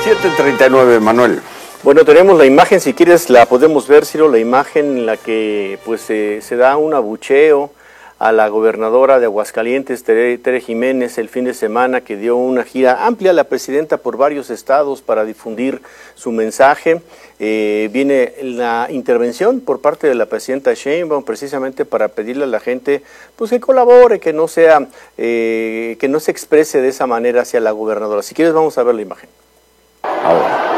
7:39, Manuel. Bueno, tenemos la imagen, si quieres la podemos ver, Ciro, la imagen en la que pues se da un abucheo a la gobernadora de Aguascalientes, Tere Jiménez, el fin de semana, que dio una gira amplia a la presidenta por varios estados para difundir su mensaje. Viene la intervención por parte de la presidenta Sheinbaum precisamente para pedirle a la gente pues que colabore, que no se exprese de esa manera hacia la gobernadora. Si quieres vamos a ver la imagen. A ver.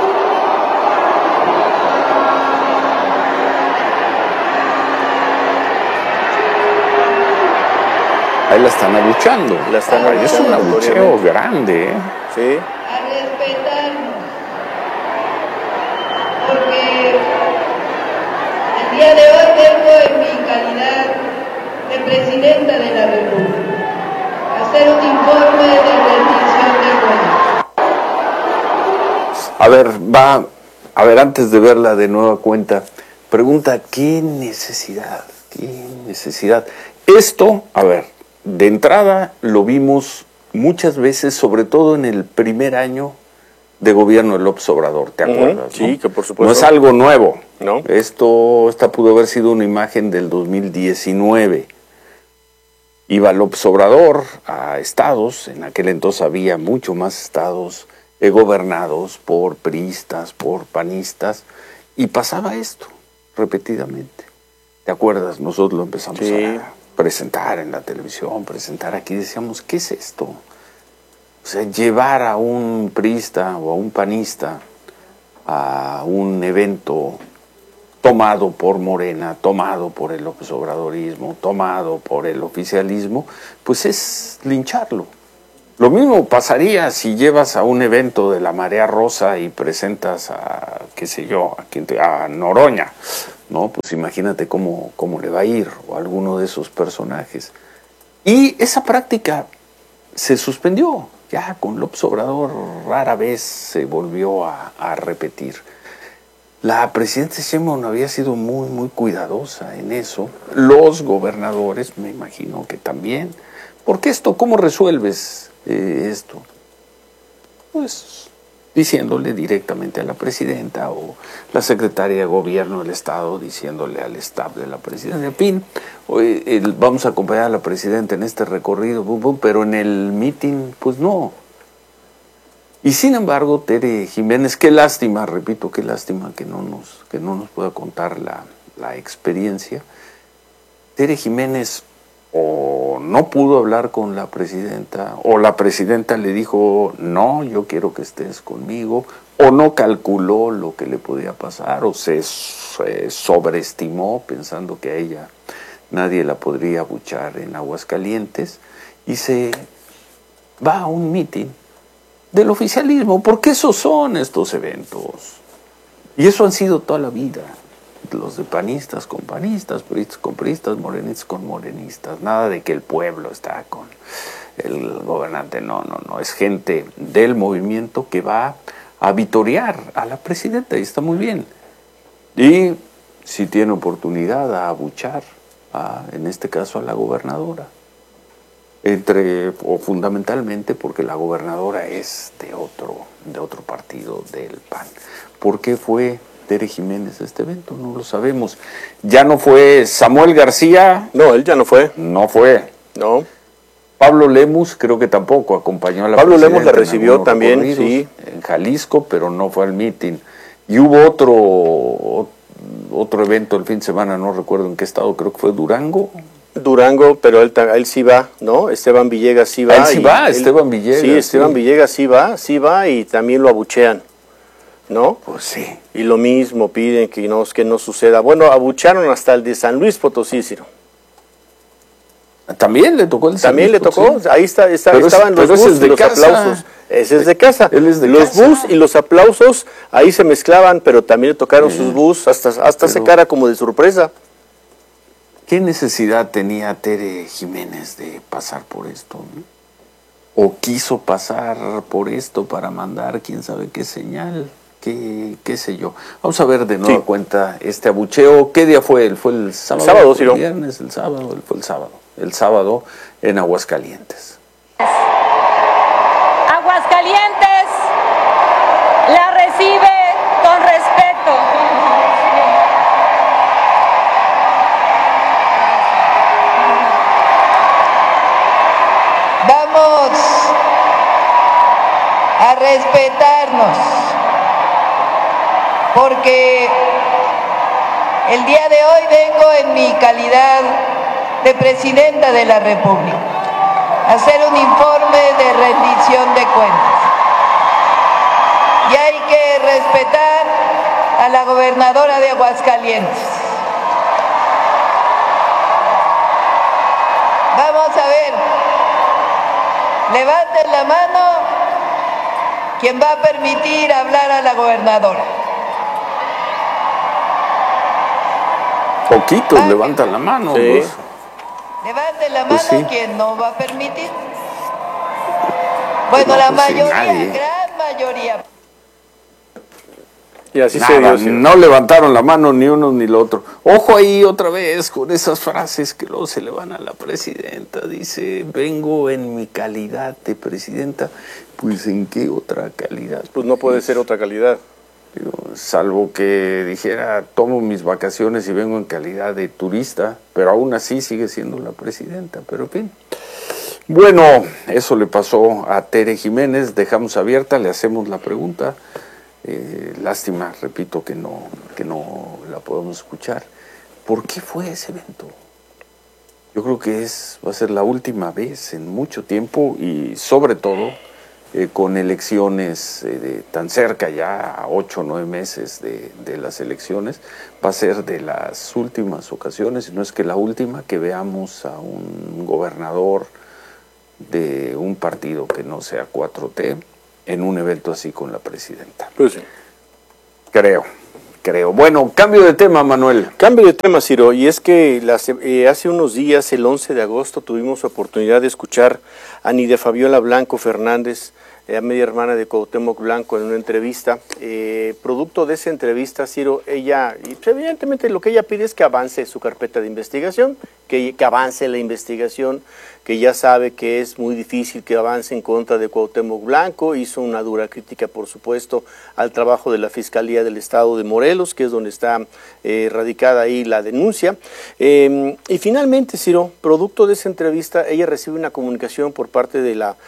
Ahí la están abuchando. Es un abucheo grande, ¿eh? Sí. A respetarnos. Porque el día de hoy vengo en mi calidad de presidenta de la República a hacer un informe de rendición de cuentas. A ver, antes de verla de nueva cuenta, pregunta, ¿qué necesidad? Esto, a ver, de entrada lo vimos muchas veces, sobre todo en el primer año de gobierno de López Obrador, ¿te acuerdas? Sí, ¿no? Que por supuesto. No es algo nuevo, ¿no? Esta pudo haber sido una imagen del 2019. Iba López Obrador a estados, en aquel entonces había mucho más estados gobernados por priistas, por panistas, y pasaba esto repetidamente. ¿Te acuerdas? Nosotros lo empezamos a presentar en la televisión, presentar aquí, decíamos, ¿qué es esto? O sea, llevar a un priista o a un panista a un evento tomado por Morena, tomado por el López Obradorismo, tomado por el oficialismo, pues es lincharlo. Lo mismo pasaría si llevas a un evento de la Marea Rosa y presentas a, qué sé yo, a Noroña, ¿no? Pues imagínate cómo le va a ir, o a alguno de esos personajes. Y esa práctica se suspendió, ya con López Obrador rara vez se volvió a repetir. La presidenta Sheinbaum había sido muy, muy cuidadosa en eso. Los gobernadores, me imagino que también. Porque esto, ¿cómo resuelves esto? Pues diciéndole directamente a la presidenta, o la secretaria de gobierno del estado diciéndole al staff de la presidenta, en fin, vamos a acompañar a la presidenta en este recorrido, pero en el meeting, pues no. Y sin embargo, Tere Jiménez, qué lástima, repito, qué lástima que no nos pueda contar la experiencia. Tere Jiménez o no pudo hablar con la presidenta, o la presidenta le dijo, no, yo quiero que estés conmigo, o no calculó lo que le podía pasar, o se sobreestimó pensando que a ella nadie la podría abuchar en Aguascalientes, y se va a un mitin del oficialismo, porque esos son estos eventos, y eso han sido toda la vida. Los de panistas con panistas, priistas con priistas, morenistas con morenistas, nada de que el pueblo está con el gobernante, no, es gente del movimiento que va a vitorear a la presidenta, y está muy bien, y si tiene oportunidad a abuchar, en este caso a la gobernadora, o fundamentalmente porque la gobernadora es de otro partido, del PAN. ¿Por qué fue Tere Jiménez a este evento? No lo sabemos. Ya no fue Samuel García. No, él ya no fue. No fue. No. Pablo Lemus creo que tampoco acompañó a la Pablo presidenta. Lemus la recibió también, sí. En Jalisco, pero no fue al mitin. Y hubo otro evento el fin de semana, no recuerdo en qué estado, creo que fue Durango, pero él sí va, ¿no? Esteban Villegas sí va. Él sí va, Esteban Villegas. Sí, Esteban Villegas sí va y también lo abuchean, ¿no? Pues sí. Y lo mismo piden que no suceda. Bueno, abucharon hasta el de San Luis Potosí, Ciro. También le tocó el San También Luis le tocó, Potosí. Ahí estaban los bus y los aplausos. Ese es de casa. Él es de los casa. bus y los aplausos ahí se mezclaban, pero también le tocaron sus bus, hasta esa cara como de sorpresa. ¿Qué necesidad tenía Tere Jiménez de pasar por esto, ¿no? O quiso pasar por esto para mandar quién sabe qué señal, qué sé yo. Vamos a ver de nueva cuenta este abucheo. ¿Qué día fue? ¿Fue el sábado? El sábado, Ciro. ¿El viernes? ¿El sábado? Fue el sábado. El sábado en Aguascalientes. Aguascalientes a respetarnos, porque el día de hoy vengo en mi calidad de Presidenta de la República a hacer un informe de rendición de cuentas. Y hay que respetar a la gobernadora de Aguascalientes. Vamos a ver, levanten la mano quien va a permitir hablar a la gobernadora. Poquitos levantan la mano. Sí. Pues. Levanten la mano Pues sí. quien no va a permitir. Bueno, No, la pues sí, mayoría, nadie. gran mayoría. Y así Nada, se dio, Ciro. no levantaron la mano ni uno ni el otro. Ojo ahí otra vez con esas frases que luego se le van a la presidenta. Dice, vengo en mi calidad de presidenta. Pues ¿en qué otra calidad? Pues no puede ser otra calidad. Digo, salvo que dijera, tomo mis vacaciones y vengo en calidad de turista, pero aún así sigue siendo la presidenta, pero en fin. Bueno, eso le pasó a Tere Jiménez, dejamos abierta, le hacemos la pregunta. Lástima, repito, que no la podemos escuchar. ¿Por qué fue ese evento? Yo creo que va a ser la última vez en mucho tiempo y sobre todo con elecciones tan cerca ya, a 8 o 9 meses de las elecciones, va a ser de las últimas ocasiones, si no es que la última, que veamos a un gobernador de un partido que no sea 4T en un evento así con la presidenta. Pues sí. Creo. Bueno, cambio de tema, Manuel. Cambio de tema, Ciro, y es que hace unos días, el 11 de agosto, tuvimos oportunidad de escuchar a Nidia Fabiola Blanco Fernández, media hermana de Cuauhtémoc Blanco, en una entrevista. Producto de esa entrevista, Ciro, ella, y pues, evidentemente lo que ella pide es que avance su carpeta de investigación, que avance la investigación, que ya sabe que es muy difícil que avance en contra de Cuauhtémoc Blanco. Hizo una dura crítica, por supuesto, al trabajo de la Fiscalía del Estado de Morelos, que es donde está radicada ahí la denuncia. Y finalmente, Ciro, producto de esa entrevista, ella recibe una comunicación por parte de la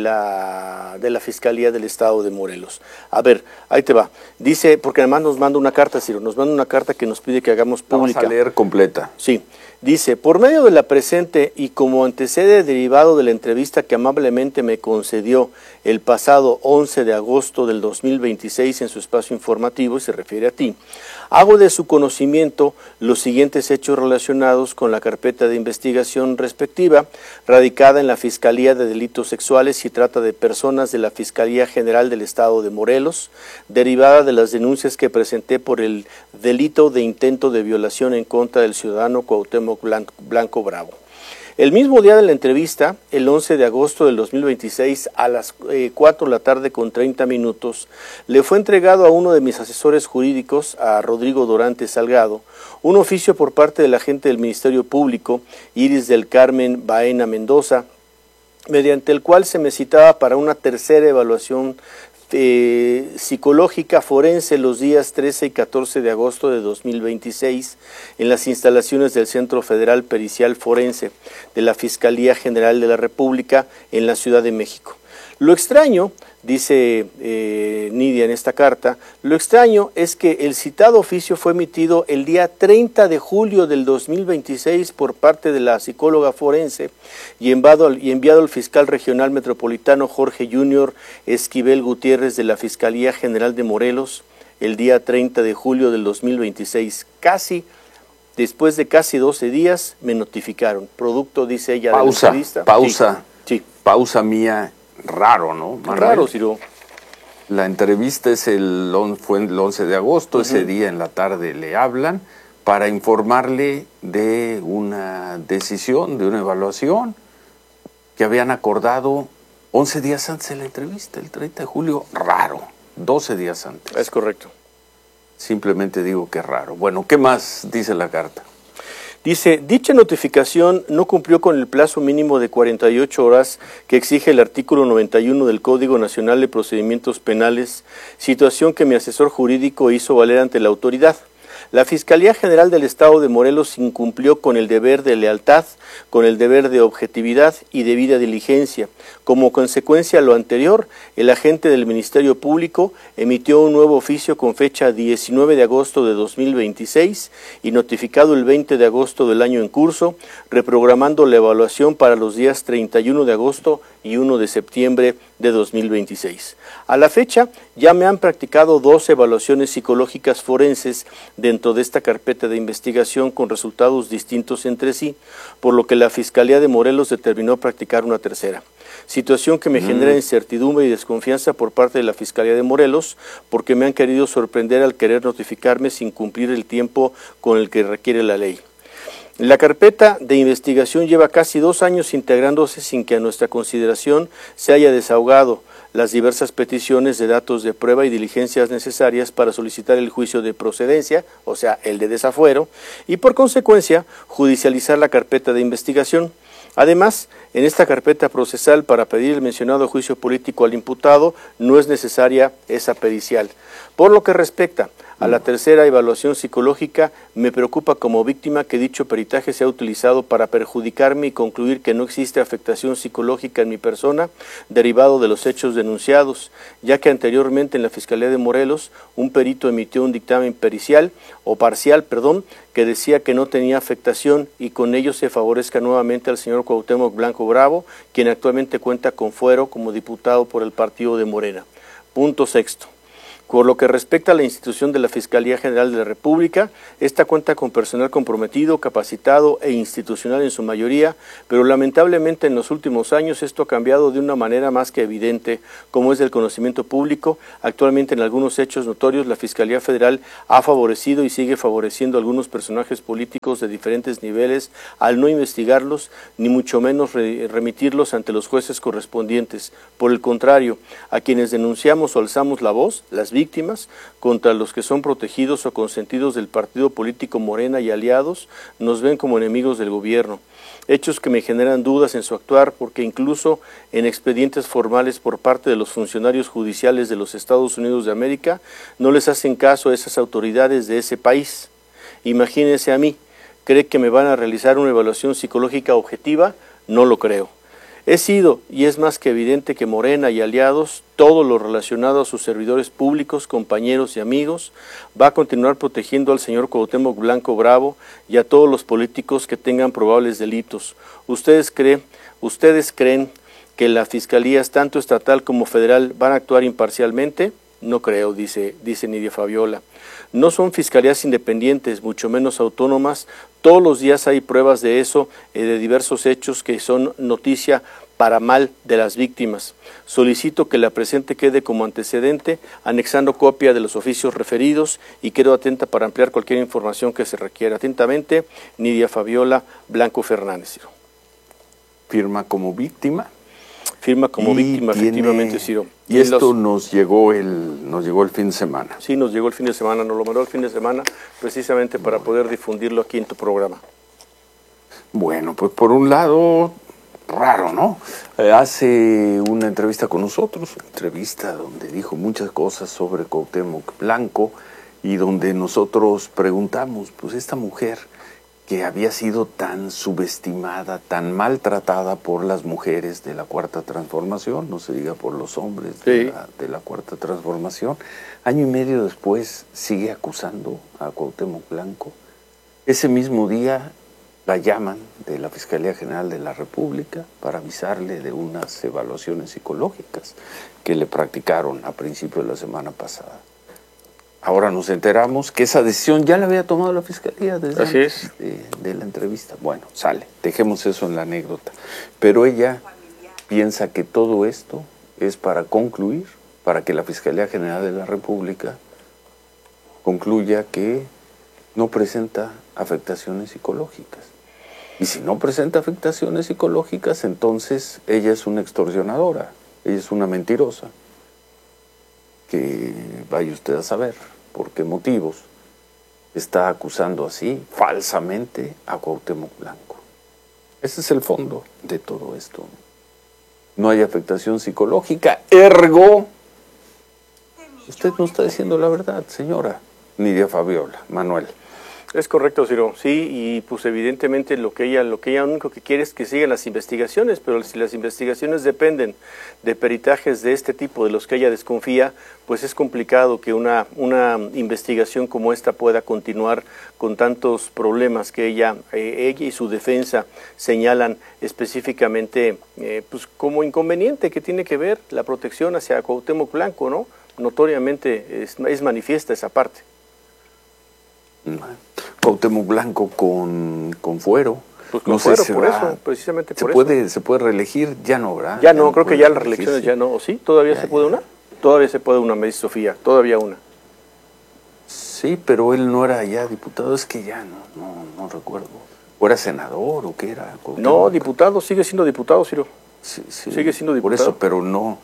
Fiscalía del Estado de Morelos. A ver, ahí te va. Dice, porque además nos manda una carta, Ciro, nos manda una carta que nos pide que hagamos pública. Vamos a leer completa. Sí. Dice, por medio de la presente y como antecede derivado de la entrevista que amablemente me concedió el pasado 11 de agosto del 2026 en su espacio informativo, y se refiere a ti, hago de su conocimiento los siguientes hechos relacionados con la carpeta de investigación respectiva, radicada en la Fiscalía de Delitos Sexuales y Trata de Personas de la Fiscalía General del Estado de Morelos, derivada de las denuncias que presenté por el delito de intento de violación en contra del ciudadano Cuauhtémoc Blanco Bravo. El mismo día de la entrevista, el 11 de agosto del 2026, a las 4 de la tarde con 30 minutos, le fue entregado a uno de mis asesores jurídicos, a Rodrigo Dorante Salgado, un oficio por parte del agente del Ministerio Público, Iris del Carmen Baena Mendoza, mediante el cual se me citaba para una tercera evaluación psicológica forense los días 13 y 14 de agosto de 2026 en las instalaciones del Centro Federal Pericial Forense de la Fiscalía General de la República en la Ciudad de México. Lo extraño, dice Nidia en esta carta, lo extraño es que el citado oficio fue emitido el día 30 de julio del 2026 por parte de la psicóloga forense y enviado al fiscal regional metropolitano Jorge Junior Esquivel Gutiérrez de la Fiscalía General de Morelos el día 30 de julio del 2026. Después de casi 12 días me notificaron. Producto, dice ella, de la entrevista. Sí. Pausa mía. Raro, ¿no, Manuel? Raro, Ciro. La entrevista fue el 11 de agosto, ese día en la tarde le hablan para informarle de una decisión, de una evaluación que habían acordado 11 días antes de la entrevista, el 30 de julio. Raro, 12 días antes. Es correcto. Simplemente digo que es raro. Bueno, ¿qué más dice la carta? Dice, dicha notificación no cumplió con el plazo mínimo de 48 horas que exige el artículo 91 del Código Nacional de Procedimientos Penales, situación que mi asesor jurídico hizo valer ante la autoridad. La Fiscalía General del Estado de Morelos incumplió con el deber de lealtad, con el deber de objetividad y debida diligencia. Como consecuencia de lo anterior, el agente del Ministerio Público emitió un nuevo oficio con fecha 19 de agosto de 2026 y notificado el 20 de agosto del año en curso, reprogramando la evaluación para los días 31 de agosto y 1 de septiembre de 2026. A la fecha, ya me han practicado 2 evaluaciones psicológicas forenses dentro de esta carpeta de investigación con resultados distintos entre sí, por lo que la Fiscalía de Morelos determinó practicar una tercera. Situación que me genera incertidumbre y desconfianza por parte de la Fiscalía de Morelos, porque me han querido sorprender al querer notificarme sin cumplir el tiempo con el que requiere la ley. La carpeta de investigación lleva casi 2 años integrándose sin que a nuestra consideración se haya desahogado las diversas peticiones de datos de prueba y diligencias necesarias para solicitar el juicio de procedencia, o sea, el de desafuero, y por consecuencia judicializar la carpeta de investigación. Además, en esta carpeta procesal para pedir el mencionado juicio político al imputado no es necesaria esa pericial. Por lo que respecta a la tercera evaluación psicológica, me preocupa como víctima que dicho peritaje sea utilizado para perjudicarme y concluir que no existe afectación psicológica en mi persona derivado de los hechos denunciados, ya que anteriormente en la Fiscalía de Morelos un perito emitió un dictamen parcial, que decía que no tenía afectación y con ello se favorezca nuevamente al señor Cuauhtémoc Blanco Bravo, quien actualmente cuenta con fuero como diputado por el partido de Morena. Punto sexto. Por lo que respecta a la institución de la Fiscalía General de la República, esta cuenta con personal comprometido, capacitado e institucional en su mayoría, pero lamentablemente en los últimos años esto ha cambiado de una manera más que evidente, como es del conocimiento público. Actualmente en algunos hechos notorios la Fiscalía Federal ha favorecido y sigue favoreciendo a algunos personajes políticos de diferentes niveles al no investigarlos, ni mucho menos remitirlos ante los jueces correspondientes. Por el contrario, a quienes denunciamos o alzamos la voz, las víctimas, contra los que son protegidos o consentidos del partido político Morena y aliados, nos ven como enemigos del gobierno. Hechos que me generan dudas en su actuar porque incluso en expedientes formales por parte de los funcionarios judiciales de los Estados Unidos de América no les hacen caso a esas autoridades de ese país. Imagínense a mí, ¿cree que me van a realizar una evaluación psicológica objetiva? No lo creo. He sido y es más que evidente que Morena y aliados, todo lo relacionado a sus servidores públicos, compañeros y amigos, va a continuar protegiendo al señor Cuauhtémoc Blanco Bravo y a todos los políticos que tengan probables delitos. ¿Ustedes creen que la Fiscalía, tanto estatal como federal, van a actuar imparcialmente? No creo, dice Nidia Fabiola. No son fiscalías independientes, mucho menos autónomas. Todos los días hay pruebas de eso, de diversos hechos que son noticia para mal de las víctimas. Solicito que la presente quede como antecedente, anexando copia de los oficios referidos y quedo atenta para ampliar cualquier información que se requiera. Atentamente, Nidia Fabiola Blanco Fernández. ¿Firma como víctima? Firma como víctima, efectivamente, Ciro. Y esto nos llegó el fin de semana. Sí, nos llegó el fin de semana, nos lo mandó el fin de semana, precisamente para poder difundirlo aquí en tu programa. Bueno, pues por un lado, raro, ¿no? Hace una entrevista con nosotros, una entrevista donde dijo muchas cosas sobre Cuauhtémoc Blanco y donde nosotros preguntamos, pues esta mujer que había sido tan subestimada, tan maltratada por las mujeres de la Cuarta Transformación, no se diga por los hombres de la Cuarta Transformación, año y medio después sigue acusando a Cuauhtémoc Blanco. Ese mismo día la llaman de la Fiscalía General de la República para avisarle de unas evaluaciones psicológicas que le practicaron a principios de la semana pasada. Ahora nos enteramos que esa decisión ya la había tomado la Fiscalía desde antes de la entrevista. Bueno, sale, dejemos eso en la anécdota. Pero ella piensa que todo esto es para concluir, para que la Fiscalía General de la República concluya que no presenta afectaciones psicológicas. Y si no presenta afectaciones psicológicas, entonces ella es una extorsionadora, ella es una mentirosa. Que vaya usted a saber por qué motivos está acusando así falsamente a Cuauhtémoc Blanco. Ese es el fondo de todo esto. No hay afectación psicológica, ergo, usted no está diciendo la verdad, señora. Nidia Fabiola. Manuel. Es correcto, Ciro. Sí, y pues evidentemente lo que ella único que quiere es que sigan las investigaciones, pero si las investigaciones dependen de peritajes de este tipo, de los que ella desconfía, pues es complicado que una investigación como esta pueda continuar con tantos problemas que ella y su defensa señalan específicamente pues como inconveniente que tiene que ver la protección hacia Cuauhtémoc Blanco, ¿no? Notoriamente es manifiesta esa parte. Cuauhtémoc Blanco con fuero. Pues con fuero, por eso, precisamente por eso. ¿Se puede reelegir? Ya no, ¿verdad? Ya no, creo que ya las reelecciones ya no. ¿O sí? ¿Todavía se puede una? Todavía se puede una, me dice Sofía. Todavía una. Sí, pero él no era ya diputado, es que ya no recuerdo. ¿O era senador o qué era? No, diputado, sigue siendo diputado, Ciro. Sí, sigue siendo diputado. Por eso, pero no...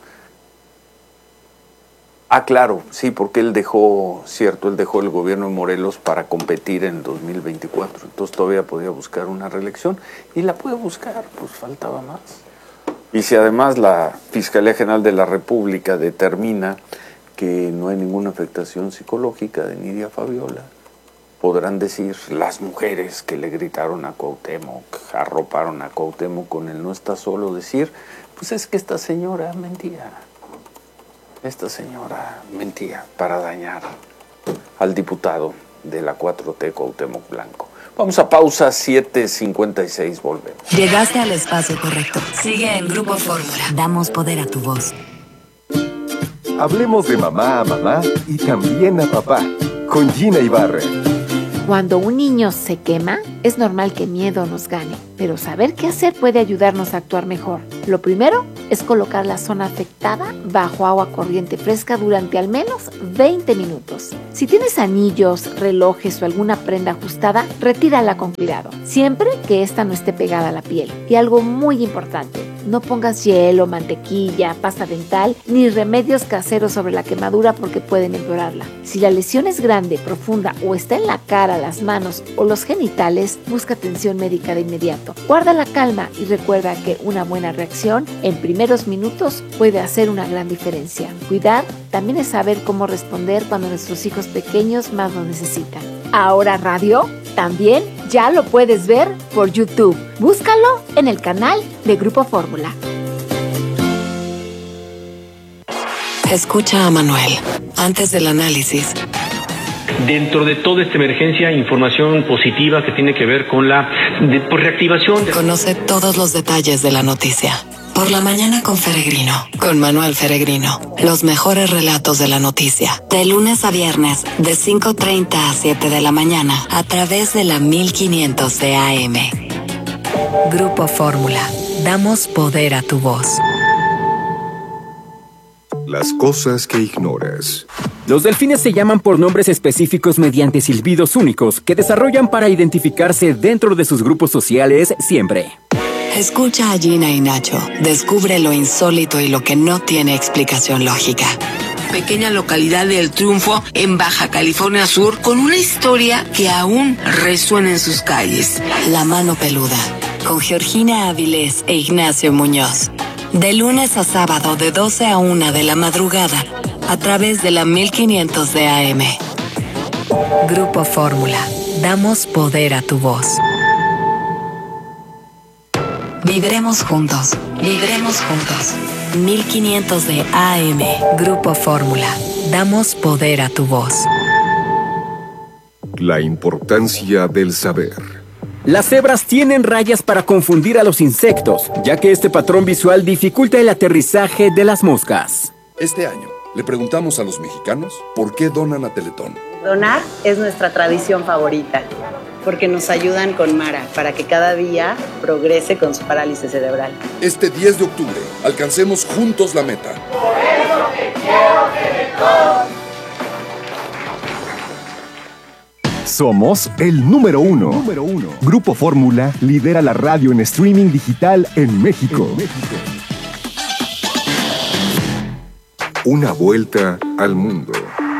Ah, claro, sí, porque él dejó el gobierno de Morelos para competir en 2024, entonces todavía podía buscar una reelección y la puede buscar, pues faltaba más. Y si además la Fiscalía General de la República determina que no hay ninguna afectación psicológica de Nidia Fabiola, podrán decir las mujeres que le gritaron a Cuauhtémoc, arroparon a Cuauhtémoc con el no está solo, decir, pues es que esta señora mentía. Esta señora mentía para dañar al diputado de la 4T, Cuauhtémoc Blanco. Vamos a pausa, 7:56, volvemos. Llegaste al espacio correcto. Sigue en Grupo Fórmula. Damos poder a tu voz. Hablemos de mamá a mamá y también a papá, con Gina Ibarra. Cuando un niño se quema, es normal que miedo nos gane, pero saber qué hacer puede ayudarnos a actuar mejor. Lo primero es colocar la zona afectada bajo agua corriente fresca durante al menos 20 minutos. Si tienes anillos, relojes o alguna prenda ajustada, retírala con cuidado, siempre que ésta no esté pegada a la piel. Y algo muy importante, no pongas hielo, mantequilla, pasta dental ni remedios caseros sobre la quemadura porque pueden empeorarla. Si la lesión es grande, profunda o está en la cara, las manos o los genitales, busca atención médica de inmediato. Guarda la calma y recuerda que una buena reacción en primeros minutos puede hacer una gran diferencia. Cuidar también es saber cómo responder cuando nuestros hijos pequeños más lo necesitan. Ahora radio también ya lo puedes ver por YouTube. Búscalo en el canal de Grupo Fórmula. Escucha a Manuel antes del análisis. Dentro de toda esta emergencia, información positiva que tiene que ver con la reactivación. Conoce todos los detalles de la noticia. Por la mañana con Feregrino, con Manuel Feregrino. Los mejores relatos de la noticia. De lunes a viernes, de 5:30 a 7 de la mañana, a través de la 1500 de AM. Grupo Fórmula. Damos poder a tu voz. Las cosas que ignoras. Los delfines se llaman por nombres específicos mediante silbidos únicos que desarrollan para identificarse dentro de sus grupos sociales siempre. Escucha a Gina y Nacho. Descubre lo insólito y lo que no tiene explicación lógica. Pequeña localidad de El Triunfo, en Baja California Sur, con una historia que aún resuena en sus calles. La mano peluda, con Georgina Avilés e Ignacio Muñoz. De lunes a sábado, de 12 a 1 de la madrugada, a través de la 1500 de AM. Grupo Fórmula. Damos poder a tu voz. Vibremos juntos. Vibremos juntos. 1500 de AM. Grupo Fórmula. Damos poder a tu voz. La importancia del saber. Las cebras tienen rayas para confundir a los insectos, ya que este patrón visual dificulta el aterrizaje de las moscas. Este año, le preguntamos a los mexicanos por qué donan a Teletón. Donar es nuestra tradición favorita, porque nos ayudan con Mara para que cada día progrese con su parálisis cerebral. Este 10 de octubre, alcancemos juntos la meta. Por eso te quiero, Teletón. Somos el número uno. Grupo Fórmula lidera la radio en streaming digital en México. Una vuelta al mundo.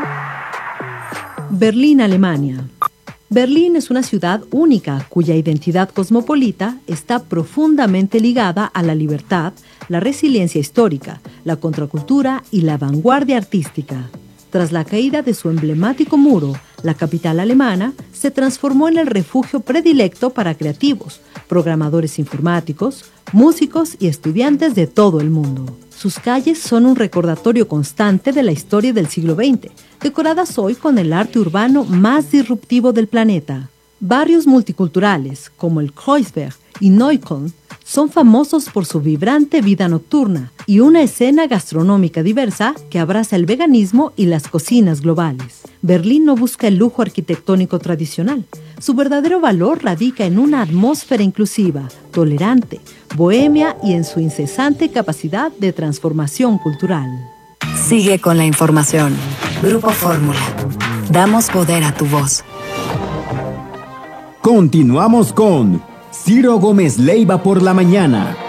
Berlín, Alemania. Berlín es una ciudad única cuya identidad cosmopolita está profundamente ligada a la libertad, la resiliencia histórica, la contracultura y la vanguardia artística. Tras la caída de su emblemático muro, la capital alemana se transformó en el refugio predilecto para creativos, programadores informáticos, músicos y estudiantes de todo el mundo. Sus calles son un recordatorio constante de la historia del siglo XX, decoradas hoy con el arte urbano más disruptivo del planeta. Barrios multiculturales, como el Kreuzberg y Neukölln, son famosos por su vibrante vida nocturna y una escena gastronómica diversa que abraza el veganismo y las cocinas globales. Berlín no busca el lujo arquitectónico tradicional. Su verdadero valor radica en una atmósfera inclusiva, tolerante, bohemia y en su incesante capacidad de transformación cultural. Sigue con la información. Grupo Fórmula. Damos poder a tu voz. Continuamos con Ciro Gómez Leiva por la mañana.